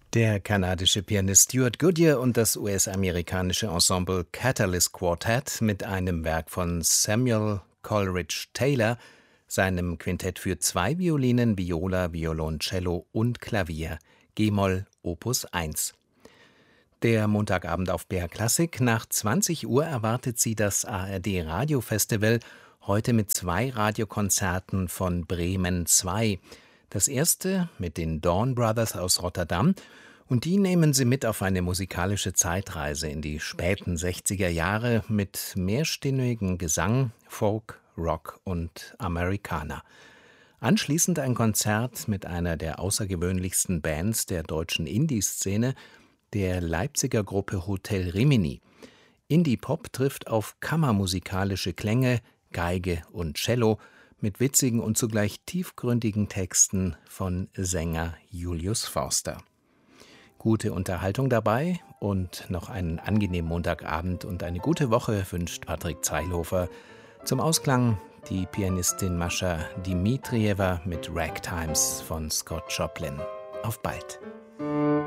Der kanadische Pianist Stuart Goodyear und das US-amerikanische Ensemble Catalyst Quartet mit einem Werk von Samuel Coleridge Taylor, seinem Quintett für 2 Violinen, Viola, Violoncello und Klavier, g-Moll Opus 1. Der Montagabend auf BR Klassik. Nach 20 Uhr erwartet Sie das ARD Radiofestival, heute mit 2 Radiokonzerten von Bremen 2. Das erste mit den Dawn Brothers aus Rotterdam, und die nehmen Sie mit auf eine musikalische Zeitreise in die späten 60er Jahre mit mehrstimmigem Gesang, Folk, Rock und Americana. Anschließend ein Konzert mit einer der außergewöhnlichsten Bands der deutschen Indie-Szene, der Leipziger Gruppe Hotel Rimini. Indie-Pop trifft auf kammermusikalische Klänge, Geige und Cello mit witzigen und zugleich tiefgründigen Texten von Sänger Julius Forster. Gute Unterhaltung dabei und noch einen angenehmen Montagabend und eine gute Woche wünscht Patrick Zeilhofer. Zum Ausklang die Pianistin Mascha Dimitrieva mit Ragtimes von Scott Joplin. Auf bald!